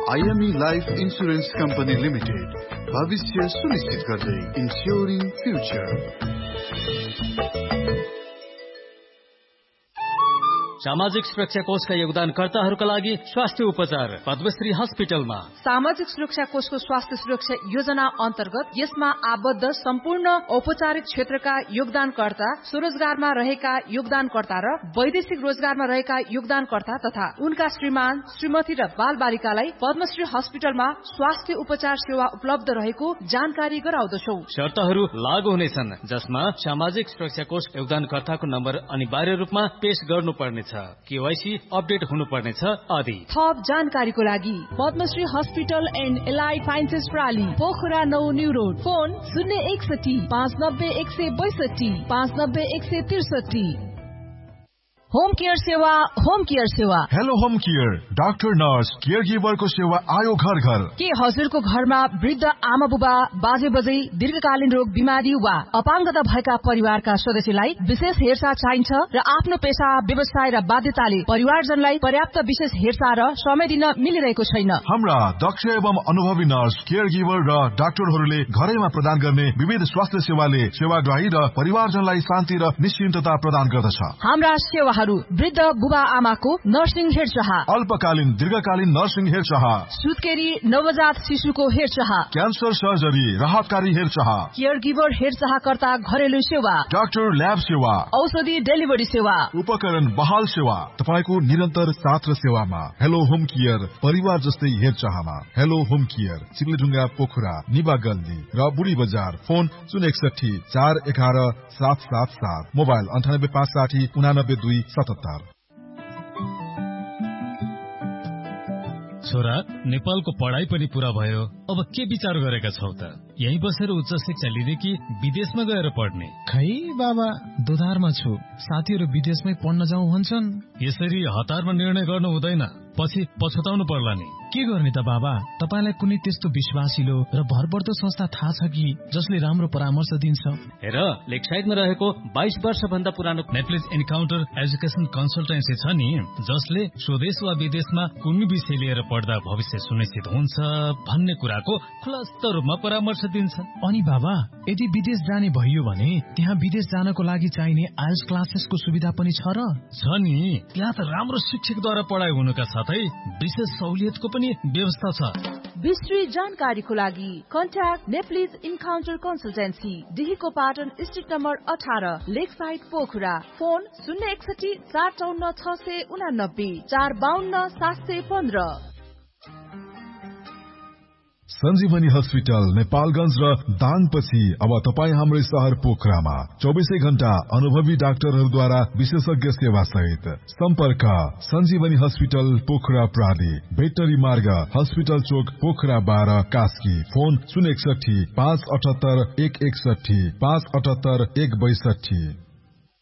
IME Life Insurance Company Limited. भविष्य सुनिश्चित गर्दै Ensuring Future. सामाजिक सुरक्षा कोषका योगदानकर्ताहरूका लागि स्वास्थ्य उपचार पद्मश्री हस्पिटलमा। सामाजिक सुरक्षा कोषको स्वास्थ्य सुरक्षा योजना अन्तर्गत यसमा आबद्ध सम्पूर्ण औपचारिक क्षेत्रका योगदानकर्ता, स्वरोजगारमा रहेका योगदानकर्ता र वैदेशिक रोजगारमा रहेका योगदानकर्ता तथा उनका श्रीमान, श्रीमती र बाल बालिकालाई पद्मश्री हस्पिटलमा स्वास्थ्य उपचार सेवा उपलब्ध रहेको जानकारी गराउँदछौ। शर्तहरू लागू हुनेछन्, जसमा सामाजिक सुरक्षा कोष योगदानकर्ताको नम्बर अनिवार्य रूपमा पेश गर्नुपर्ने, केवाईसी अपडेट हुनुपर्नेछ आदि। थप जानकारीको लागि Padmashri hospital and allied sciences प्राली, Pokhara 9 new road, phone 061 590 162 590 163। Home care सेवा, होम केयर सेवा। Hello home care, doctor nurse care गिभरको सेवा आयो घर घर। के हजुरको घरमा वृद्ध आमा बुबा, बाजे बजै, दीर्घकालीन रोग बिमारी वा अपाङ्गता भएका परिवारका सदस्यलाई विशेष हेरचाह चाहिन्छ र आफ्नो पेशा, व्यवसाय र बाध्यताले परिवारजनलाई पर्याप्त विशेष हेरचाह र समय दिन मिलिरहेको छैन। हाम्रा दक्ष एवं अनुभवी नर्स, केयर गिभर र डाक्टरहरूले घरैमा प्रदान गर्ने विविध स्वास्थ्य सेवाले सेवाग्राही र परिवारजनलाई शान्ति र निश्चिन्तता प्रदान गर्दछ। हाम्रा सेवा वृद्ध बुबा आमाको नर्सिङ हेरचाह, अल्पकालीन दीर्घकालीन नर्सिङ हेरचाह, सुत्केरी नवजात शिशुको हेरचाह, क्यान्सर सर्जरी, राहतकारी हेरचाह, केयर गिभर हेरचाहकर्ता घरेलु सेवा, डाक्टर ल्याब सेवा, औषधि डेलिभरी सेवा, उपकरण बहाल सेवा, तपाईको निरन्तर साथ र सेवामा। हेलो होम केयर, परिवार जस्तै हेरचाहमा। हेलो होम केयर, चिप्लेढुङ्गा, पोखरा, निबा गल्ली र बुढी बजार। Phone 061 411 777, mobile 98 560 89 2 77। छोरा, नेपालको पढाइ पनि पूरा भयो, अब के विचार गरेका छौ त? यही बसेर उच्च शिक्षा लिने कि विदेशमा गएर पढ्ने? खै बाबा, दोधारमा छु। साथीहरू विदेशमै पढ्न जाउँ भन्छन्। यसरी हतारमा निर्णय गर्नु हुँदैन, पछि पछुताउनु पर्ला नि। के गर्ने त बाबा? तपाईलाई कुनै त्यस्तो विश्वासिलो र भरपर्दो संस्था थाहा छ कि जसले राम्रो परामर्श दिन्छ? हेर, लेकसाइडमा रहेको 22 वर्ष भन्दा पुरानो नेप्लिज इन्काउन्टर एजुकेसन कन्सल्टेन्सी छ नि, जसले स्वदेश वा विदेशमा कुनै विषय लिएर पढ्दा भविष्य सुनिश्चित हुन्छ भन्ने कुराको खुलस्त रूपमा परामर्श दिन्छ। अनि बाबा, यदि विदेश जाने भइयो भने त्यहाँ विदेश जानको लागि चाहिने आइएल्स क्लासेसको सुविधा पनि छ र? छ नि, त्यहाँ त राम्रो शिक्षकद्वारा पढाइ हुनुका साथै विशेष सहुलियतको पनि व्यवस्था छ। विस्तृत जानकारीको लागि contact Nepalese encounter consultancy, डिहीको Patan street number 18, Lakeside, Pokhara. Phone 061 454 689 452 715। सञ्जीवनी हस्पिटल नेपालगञ्ज र दाङपछि अब तपाईँ हाम्रै शहर पोखरामा 24 घण्टा अनुभवी डाक्टरहरूद्वारा विशेषज्ञ सेवा सहित। सम्पर्क सञ्जीवनी हस्पिटल पोखरा प्राली, भेटरी मार्ग, हस्पिटल चोक, पोखरा 12, कास्की। फोन 061 578 161 578 162।